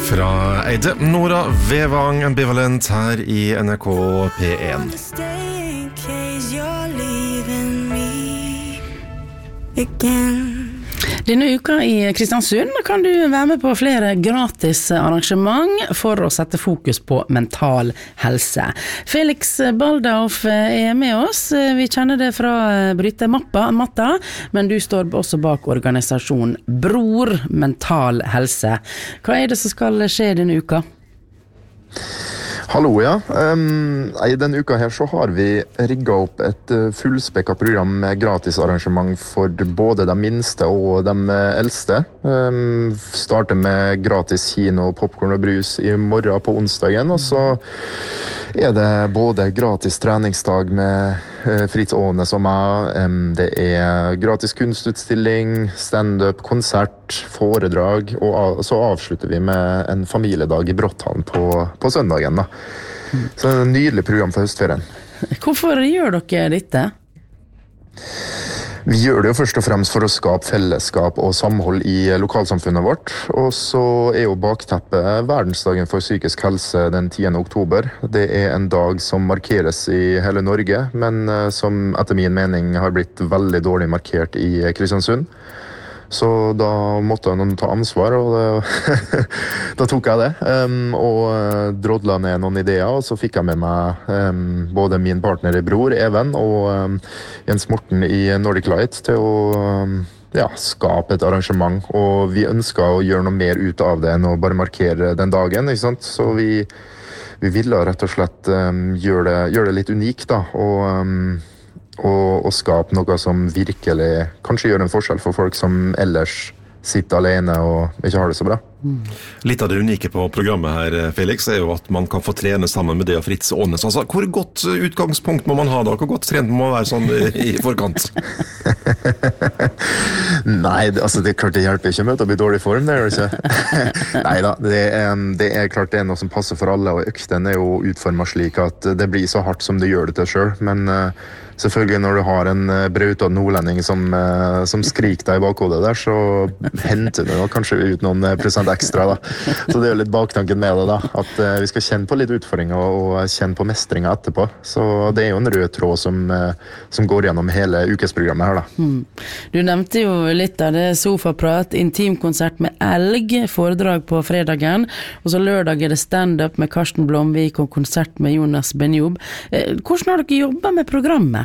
Fra Eide, Nora Vevang, ambivalent her I NRK P1. Denne uka I Kristiansund kan du være med på flere gratis arrangement for å sette fokus på mental helse. Felix Baldauf med oss. Vi kjenner det fra Bryte Matta, men du står også bak organisasjonen Bror Mental Helse. Hva det som skal skje denne uka? Hallo, ja. I denne uka her så har vi rigget opp et fullspekket program med gratis arrangement for både de minste og de eldste. Starter med gratis kino, popcorn og brus I morgen på onsdagen, og så det både gratis treningsdag med Fritz Aanes og meg, det gratis kunstutstilling, stand-up, konsert, foredrag, og så avslutter vi med en familiedag I Brotthallen på søndagen. Da. Så det et nydelig program for høstferien. Hvorfor gjør dere dette? Vi gjør det jo først og fremst for å skape fellesskap og samhold I lokalsamfunnet vårt, og så jo bakteppet verdensdagen for psykisk helse den 10. oktober. Det en dag som markeres I hele Norge, men som etter min mening har blitt veldig dårlig markert I Kristiansund. Så da måtte noen ta ansvar, og da tok jeg det. Og drodla ned noen ideer, og så fikk jeg med meg både min partner I Bror, Even, og Jens Morten I Nordic Light til å skape et arrangement. Og vi ønsket å gjøre noe mer ut av det enn å bare markere den dagen, ikke sant? Så vi ville rett og slett gjøre det litt unikt, da, og skape noe som virkelig kanskje gjør en forskjell for folk som ellers sitter alene og ikke har det så bra. Litt av det unike på programmet her, Felix, jo at man kan få trene sammen med det og Fritz Aanes. Altså, hvor godt utgangspunkt må man ha da? Hvor godt trent må man være sånn I forkant? Nei, altså det klart det hjelper ikke med å bli dårlig form, det det ikke? Neida, det klart det noe som passer for alle, og økten jo utformet slik at det blir så hardt som det gjør det til selv, men selvfølgelig når du har en brautad nordlending som skriker deg I bakhodet der, så henter du kanskje ut noen prosent ekstra da. Så det jo litt baktanken med det da, at vi skal kjenne på litt utfordringer og kjenne på mestringen etterpå. Så det jo en rød tråd som går gjennom hele ukesprogrammet her da. Du nevnte jo litt av det, sofaprat, intimkonsert med Elg, foredrag på fredagen, og så lørdag det stand-up med Karsten Blomvik og konsert med Jonas Benjob. Hvordan har dere jobbet med programmet?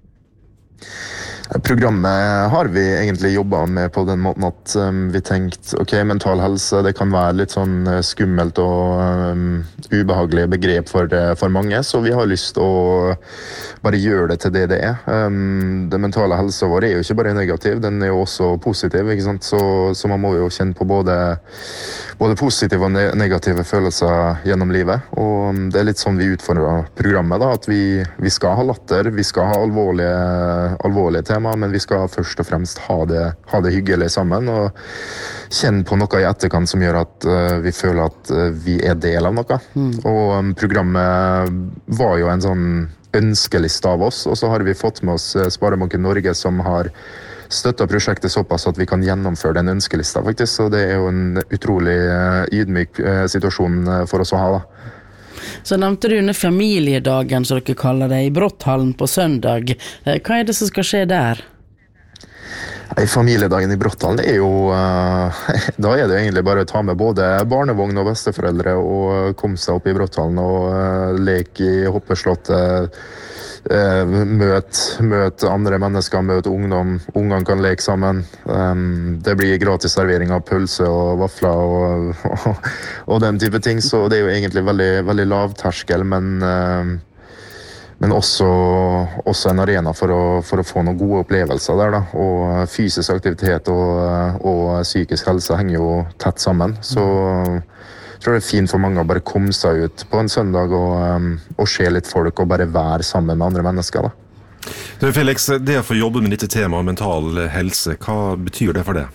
Programmet har vi egentlig jobbet med på den måten at vi tenkte, ok, mental helse, det kan være litt sånn skummelt og ubehagelig begrep for mange, så vi har lyst å bare gjøre det til det det mentale helse vår jo ikke bare negativ, den jo også positiv, ikke sant? Så man må jo kjenne på både positive og negative følelser gjennom livet, og det litt sånn vi utfordrer programmet da, at vi skal ha latter, vi skal ha alvorlige tema, men vi skal først og fremst ha det hyggelig sammen, og kjenne på noe I etterkant som gjør at vi føler at vi del av noe. Og programmet var jo en sånn ønskeliste av oss, og så har vi fått med oss Sparebanken Norge som har støttet prosjektet såpass at vi kan gjennomføre den ønskelista faktisk, så det jo en utrolig ydmyk situasjon for oss å ha da. Så nevnte du under familiedagen, som dere kaller det, I Brotthallen på søndag. Hva det som skal skje der? Familiedagen I Brotthallen jo da det jo egentlig bare å ta med både barnevogn og besteforeldre og komme seg opp I Brotthallen og leke I hoppeslottet, møte andre mennesker, møte ungdom, ungene kan leke sammen, det blir gratis servering av pølse og vafler og den type ting, så det jo egentlig veldig, veldig lav terskel, men også en arena for å få noen gode opplevelser der da, og fysisk aktivitet og psykisk helse henger jo tett sammen, så jeg tror det fint for mange å bare komme seg ut på en søndag og se litt folk og bare være sammen med andre mennesker da. Du, Felix, det å få jobbe med dette temaet mental helse, hva betyr det for det?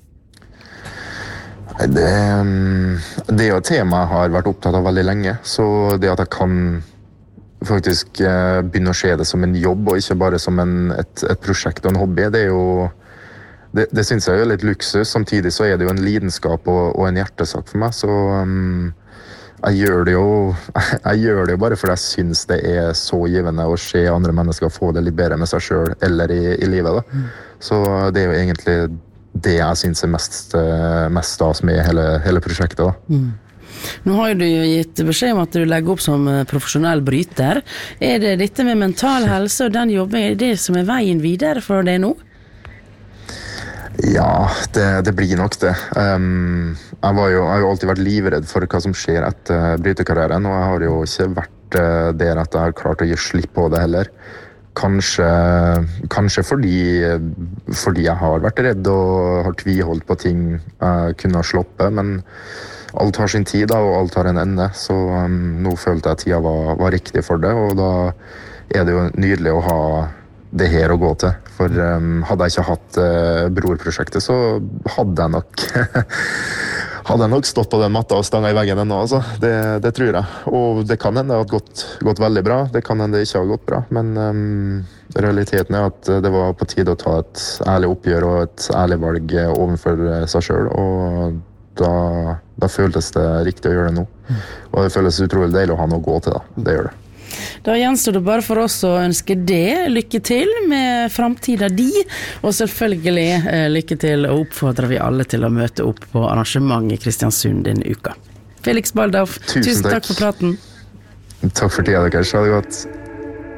Det jo et tema jeg har vært opptatt av veldig lenge, så det at jeg kan faktisk begynne å se det som en jobb og ikke bare som et prosjekt og en hobby, det jo det synes jeg litt luksus. Samtidig så det jo en lidenskap og en hjertesak for meg, så jeg gjør det jo bare fordi jeg synes det så givende å se andre mennesker få det litt bedre med seg selv eller i livet da. Så det jo egentlig det jeg synes mest stas med hele prosjektet da. Nå har du jo gitt beskjed om at du legger opp som profesjonell bryter. Det dette med mental helse og den jobben, det som veien videre for det nå? Ja, det blir nok det. Jeg har jo alltid vært livredd for hva som skjer etter brytekarrieren, og jeg har jo ikke vært der at jeg har klart å gi slipp på det heller. Kanskje fordi jeg har vært redd og har tviholdt på ting jeg kunne ha sloppet, men alt har sin tid da, og alt har en ende, så nå følte jeg tida var riktig for det, og da det jo nydelig å ha det her å gå til. For hadde jeg ikke hatt brorprosjektet, så hadde jeg nok stått på den matta og stanget i veggen ennå, altså. Det tror jeg. Og det kan hende det har gått veldig bra, det kan hende det ikke har gått bra, men realiteten at det var på tide å ta et ærlig oppgjør og et ærlig valg overfor seg selv, og da føltes det riktig å gjøre det nå. Og det føles utrolig deilig å ha noe å gå til da, det gjør det. Da gjenstår det bare for oss å ønske lykke til med fremtiden og selvfølgelig lykke til og oppfordrer vi alle til å møte opp på arrangement i Kristiansund denne uka. Felix Baldauf, tusen takk for praten. Takk for tida deres, ha det godt.